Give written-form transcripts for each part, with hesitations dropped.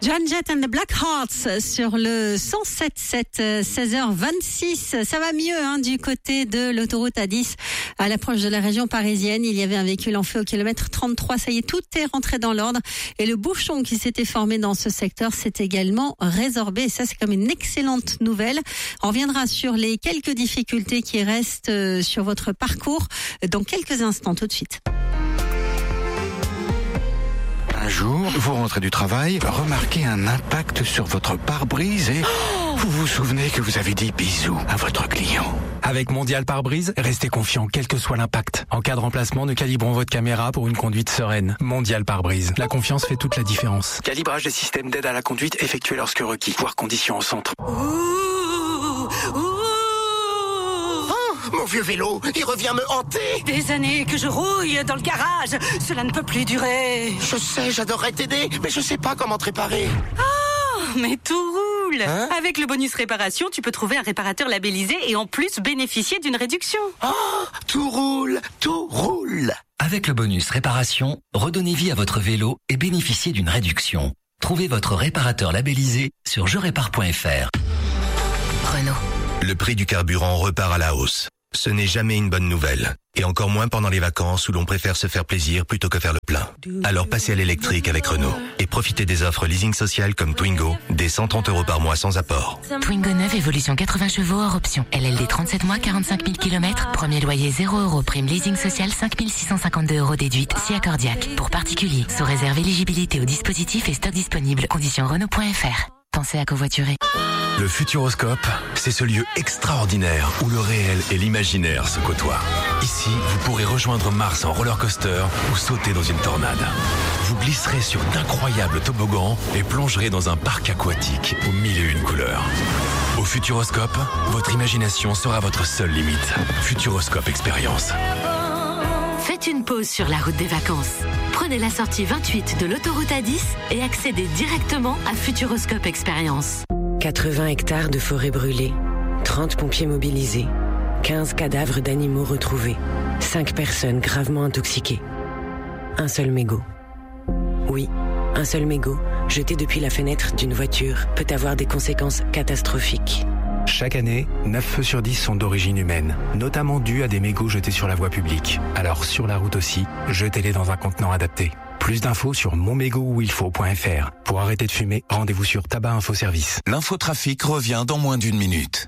Joan Jett and the Black Hearts sur le 107.7, 16h26. Ça va mieux du côté de l'autoroute A10 à l'approche de la région parisienne. Il y avait un véhicule en feu au kilomètre 33. Ça y est, tout est rentré dans l'ordre. Et le bouchon qui s'était formé dans ce secteur s'est également résorbé. Et ça, c'est comme une excellente nouvelle. On reviendra sur les quelques difficultés qui restent sur votre parcours dans quelques instants. Tout de suite. Un jour, vous rentrez du travail, remarquez un impact sur votre pare-brise et vous vous souvenez que vous avez dit bisous à votre client. Avec Mondial Pare-Brise, restez confiant quel que soit l'impact. En cas de remplacement, nous calibrons votre caméra pour une conduite sereine. Mondial Pare-Brise, la confiance fait toute la différence. Calibrage des systèmes d'aide à la conduite effectué lorsque requis. Voire conditions en centre. Mon vieux vélo, il revient me hanter. Des années que je rouille dans le garage. Cela ne peut plus durer. Je sais, j'adorerais t'aider, mais je sais pas comment te réparer. Oh, mais tout roule. Avec le bonus réparation, tu peux trouver un réparateur labellisé et en plus bénéficier d'une réduction. Oh, tout roule, tout roule. Avec le bonus réparation, redonnez vie à votre vélo et bénéficiez d'une réduction. Trouvez votre réparateur labellisé sur jerépare.fr. Renault. Le prix du carburant repart à la hausse. Ce n'est jamais une bonne nouvelle. Et encore moins pendant les vacances où l'on préfère se faire plaisir plutôt que faire le plein. Alors passez à l'électrique avec Renault. Et profitez des offres leasing social comme Twingo, dès 130 € par mois sans apport. Twingo 9, évolution 80 chevaux hors option. LLD 37 mois, 45 000 km. Premier loyer 0 €. Prime leasing social 5 652 € déduite. Si accordiaque. Pour particuliers. Sous réserve éligibilité au dispositif et stock disponible. Conditions Renault.fr. Pensez à covoiturer. Le Futuroscope, c'est ce lieu extraordinaire où le réel et l'imaginaire se côtoient. Ici, vous pourrez rejoindre Mars en roller coaster ou sauter dans une tornade. Vous glisserez sur d'incroyables toboggans et plongerez dans un parc aquatique aux 1001 couleurs. Au Futuroscope, votre imagination sera votre seule limite. Futuroscope Expérience. Faites une pause sur la route des vacances. Prenez la sortie 28 de l'autoroute A10 et accédez directement à Futuroscope Expérience. 80 hectares de forêt brûlée, 30 pompiers mobilisés, 15 cadavres d'animaux retrouvés, 5 personnes gravement intoxiquées. Un seul mégot. Oui, un seul mégot, jeté depuis la fenêtre d'une voiture, peut avoir des conséquences catastrophiques. Chaque année, 9 feux sur 10 sont d'origine humaine, notamment dus à des mégots jetés sur la voie publique. Alors sur la route aussi, jetez-les dans un contenant adapté. Plus d'infos sur monmégotuilfaut.fr. Pour arrêter de fumer, rendez-vous sur Tabac Info Service. L'infotrafic revient dans moins d'1 minute.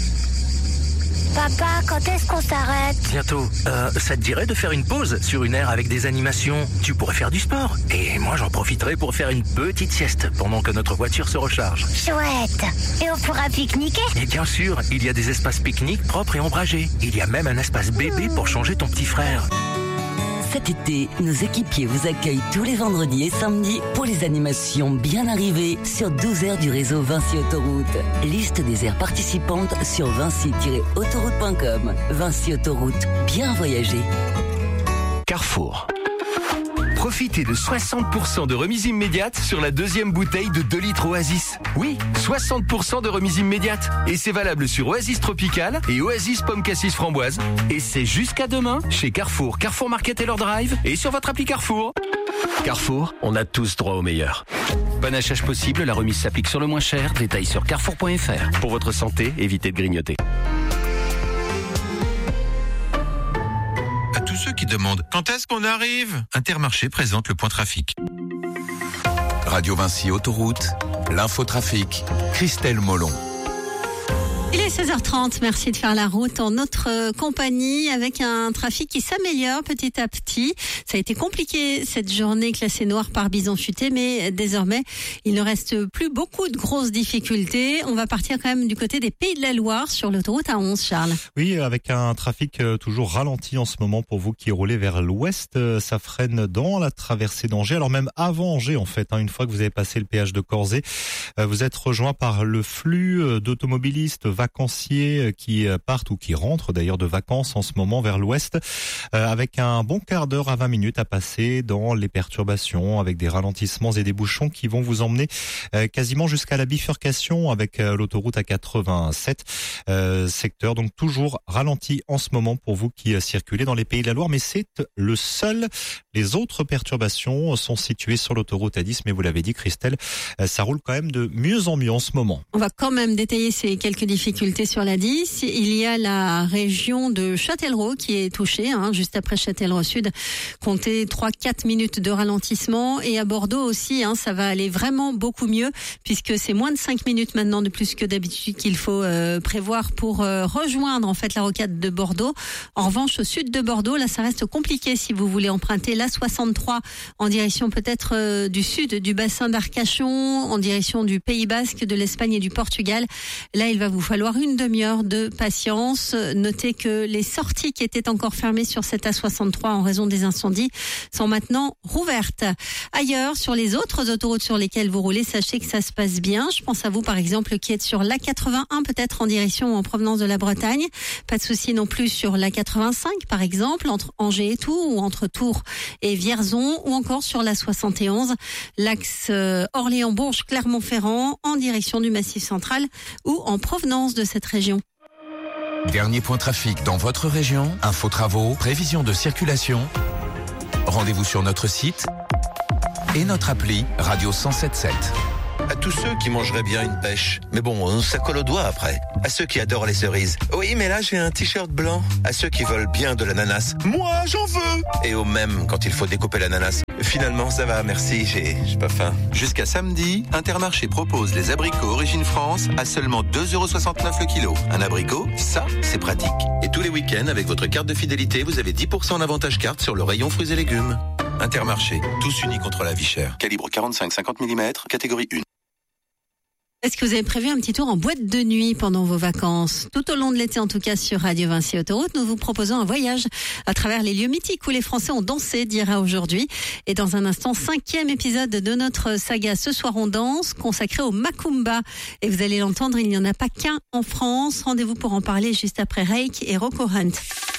Papa, quand est-ce qu'on s'arrête ? Bientôt. Ça te dirait de faire une pause sur une aire avec des animations ? Tu pourrais faire du sport. Et moi, j'en profiterai pour faire une petite sieste pendant que notre voiture se recharge. Chouette. Et on pourra pique-niquer ? Et bien sûr, il y a des espaces pique-nique propres et ombragés. Il y a même un espace bébé pour changer ton petit frère. Cet été, nos équipiers vous accueillent tous les vendredis et samedis pour les animations bien arrivées sur 12 aires du réseau Vinci Autoroute. Liste des aires participantes sur vinci-autoroute.com. Vinci Autoroute, bien voyager. Carrefour. Profitez de 60% de remise immédiate sur la deuxième bouteille de 2 litres Oasis. Oui, 60% de remise immédiate. Et c'est valable sur Oasis Tropical et Oasis Pomme Cassis Framboise. Et c'est jusqu'à demain chez Carrefour, Carrefour Market et leur Drive et sur votre appli Carrefour. Carrefour, on a tous droit au meilleur. Bon achat possible, la remise s'applique sur le moins cher. Détail sur carrefour.fr. Pour votre santé, évitez de grignoter. À tous ceux qui demandent quand est-ce qu'on arrive, Intermarché présente le point trafic. Radio Vinci Autoroute, l'infotrafic, Christelle Molon. Il est 16h30, merci de faire la route en notre compagnie avec un trafic qui s'améliore petit à petit. Ça a été compliqué cette journée classée noire par bison futé, mais désormais, il ne reste plus beaucoup de grosses difficultés. On va partir quand même du côté des Pays de la Loire sur l'autoroute A11, Charles. Oui, avec un trafic toujours ralenti en ce moment pour vous qui roulez vers l'ouest. Ça freine dans la traversée d'Angers, alors même avant Angers en fait. Une fois que vous avez passé le péage de Corzet, vous êtes rejoint par le flux d'automobilistes vacanciers qui partent ou qui rentrent d'ailleurs de vacances en ce moment vers l'ouest, avec un bon quart d'heure à 20 minutes à passer dans les perturbations, avec des ralentissements et des bouchons qui vont vous emmener quasiment jusqu'à la bifurcation avec l'autoroute A87, secteur donc toujours ralenti en ce moment pour vous qui circulez dans les Pays de la Loire, mais c'est le seul. Les autres perturbations sont situées sur l'autoroute A10, mais vous l'avez dit Christelle, ça roule quand même de mieux en mieux en ce moment. On va quand même détailler ces quelques difficultés sur la 10. Il y a la région de Châtellerault qui est touchée, juste après Châtellerault Sud. Comptez 3-4 minutes de ralentissement. Et à Bordeaux aussi, ça va aller vraiment beaucoup mieux puisque c'est moins de 5 minutes maintenant de plus que d'habitude qu'il faut prévoir pour rejoindre en fait la rocade de Bordeaux. En revanche, au sud de Bordeaux, là, ça reste compliqué si vous voulez emprunter la 63 en direction peut-être du sud du bassin d'Arcachon, en direction du Pays Basque, de l'Espagne et du Portugal. Là, il va vous falloir une demi-heure de patience. Notez que les sorties qui étaient encore fermées sur cette A63 en raison des incendies sont maintenant rouvertes. Ailleurs, sur les autres autoroutes sur lesquelles vous roulez, sachez que ça se passe bien. Je pense à vous, par exemple, qui êtes sur l'A81, peut-être en direction ou en provenance de la Bretagne. Pas de souci non plus sur l'A85, par exemple, entre Angers et Tours, ou entre Tours et Vierzon, ou encore sur l'A71, l'axe Orléans-Bourges, Clermont-Ferrand, en direction du Massif central ou en provenance de cette région. Dernier point trafic dans votre région, info travaux, prévision de circulation. Rendez-vous sur notre site et notre appli Radio 107.7. À tous ceux qui mangeraient bien une pêche. Mais bon, ça colle aux doigts après. À ceux qui adorent les cerises. Oui, mais là, j'ai un t-shirt blanc. À ceux qui veulent bien de l'ananas. Moi, j'en veux. Et au même quand il faut découper l'ananas. Finalement, ça va, merci, j'ai pas faim. Jusqu'à samedi, Intermarché propose les abricots Origine France à seulement 2,69€ le kilo. Un abricot, ça, c'est pratique. Et tous les week-ends, avec votre carte de fidélité, vous avez 10% d'avantage carte sur le rayon fruits et légumes. Intermarché, tous unis contre la vie chère. Calibre 45-50 mm, catégorie 1. Est-ce que vous avez prévu un petit tour en boîte de nuit pendant vos vacances? Tout au long de l'été, en tout cas, sur Radio Vinci Autoroute, nous vous proposons un voyage à travers les lieux mythiques où les Français ont dansé, dira aujourd'hui. Et dans un instant, 5e épisode de notre saga Ce soir on danse, consacré au Macumba. Et vous allez l'entendre, il n'y en a pas qu'un en France. Rendez-vous pour en parler juste après Reik et Rocco Hunt.